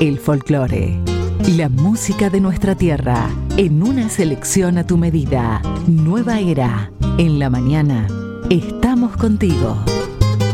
el folclore, la música de nuestra tierra, en una selección a tu medida. Nueva era, en la mañana, estamos contigo.